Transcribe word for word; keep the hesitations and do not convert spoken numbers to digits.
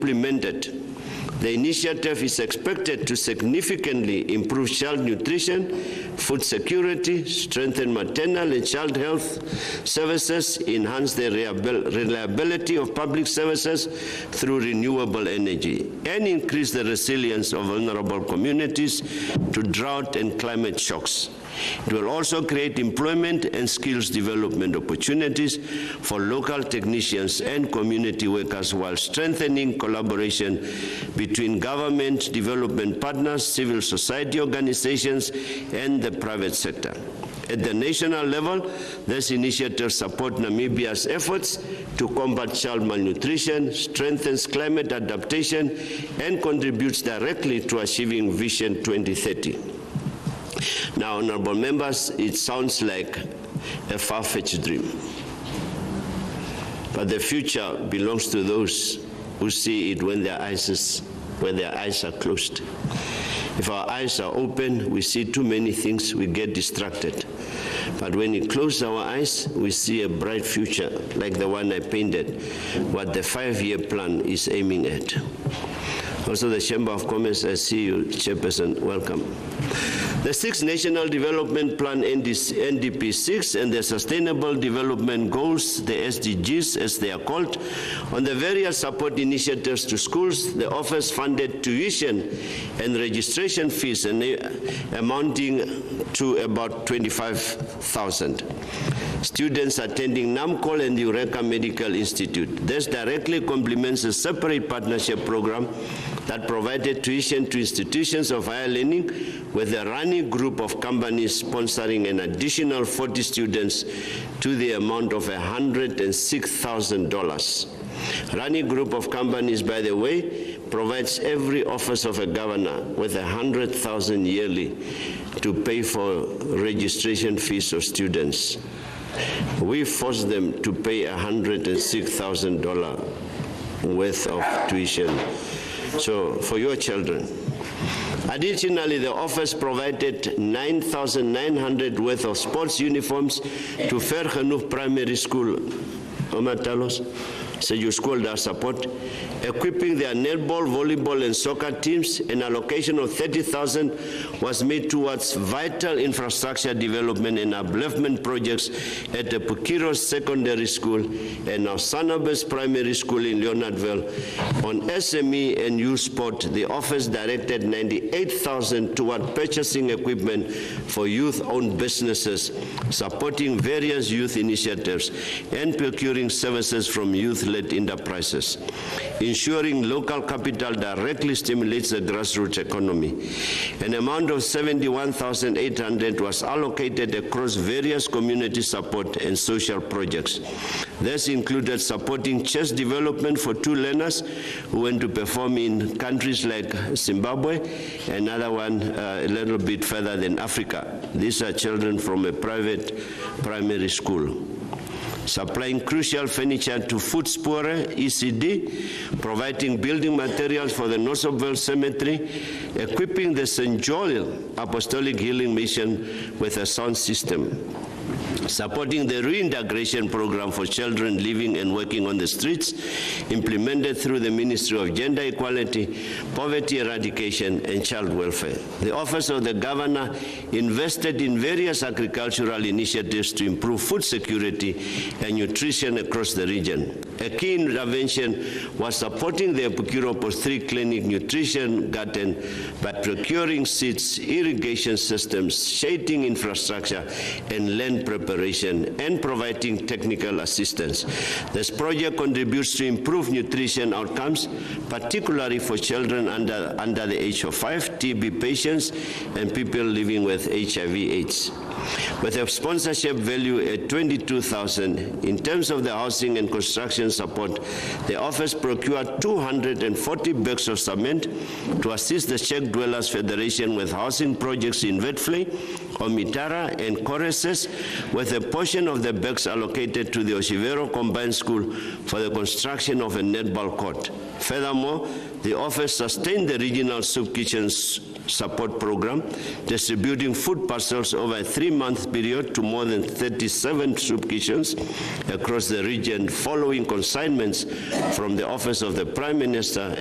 implemented, the initiative is expected to significantly improve child nutrition, food security, strengthen maternal and child health services, enhance the reliability of public services through renewable energy, and increase the resilience of vulnerable communities to drought and climate shocks. It will also create employment and skills development opportunities for local technicians and community workers while strengthening collaboration between government, development partners, civil society organizations, and the private sector. At the national level, this initiative supports Namibia's efforts to combat child malnutrition, strengthens climate adaptation, and contributes directly to achieving Vision twenty thirty. Now, honorable members, it sounds like a far-fetched dream. But the future belongs to those who see it when their eyes, is, when their eyes are closed. If our eyes are open, we see too many things, we get distracted. But when we close our eyes, we see a bright future, like the one I painted, what the five-year plan is aiming at. Also, the Chamber of Commerce, I see you, Chairperson, welcome. The sixth National Development Plan, N D P six, and the Sustainable Development Goals, the S D Gs as they are called, on the various support initiatives to schools, the office funded tuition and registration fees amounting to about twenty-five thousand. Students attending NAMCOL and the Eureka Medical Institute. This directly complements a separate partnership program that provided tuition to institutions of higher learning, with a running group of companies sponsoring an additional forty students to the amount of one hundred six thousand dollars. Running group of companies, by the way, provides every office of a governor with one hundred thousand dollars yearly to pay for registration fees of students. We force them to pay one hundred six thousand dollars worth of tuition. So, for your children. Additionally, the office provided nine thousand nine hundred worth of sports uniforms to Vergenoeg Primary School. Omatalos, so your school does support, equipping their netball, volleyball, and soccer teams. An allocation of thirty thousand was made towards vital infrastructure development and upliftment projects at the Pukiro Secondary School and our Sanabes Primary School in Leonardville. On S M E and youth sport, the office directed ninety-eight thousand toward purchasing equipment for youth-owned businesses, supporting various youth initiatives, and procuring services from youth-led enterprises. Ensuring local capital directly stimulates the grassroots economy. An amount of seventy-one thousand eight hundred dollars was allocated across various community support and social projects. This included supporting chess development for two learners who went to perform in countries like Zimbabwe, another one uh, a little bit further than Africa. These are children from a private primary school. Supplying crucial furniture to Voetspore, E C D, providing building materials for the Nosopville Cemetery, equipping the Saint Joel Apostolic Healing Mission with a sound system, supporting the reintegration program for children living and working on the streets, implemented through the Ministry of Gender Equality, Poverty Eradication, and Child Welfare. The Office of the Governor invested in various agricultural initiatives to improve food security and nutrition across the region. A key intervention was supporting the Pukiro Post three Clinic Nutrition Garden by procuring seeds, irrigation systems, shading infrastructure, and land preparation, and providing technical assistance. This project contributes to improve nutrition outcomes, particularly for children under, under the age of five, T B patients, and people living with H I V AIDS. With a sponsorship value at twenty-two thousand dollars, in terms of the housing and construction support, the office procured two hundred forty bags of cement to assist the Czech Dwellers Federation with housing projects in Witfley, Omitara, and choruses, with a portion of the bags allocated to the Oshivero Combined School for the construction of a netball court. Furthermore, the office sustained the regional soup kitchens support program, distributing food parcels over a three-month period to more than thirty-seven soup kitchens across the region, following consignments from the Office of the Prime Minister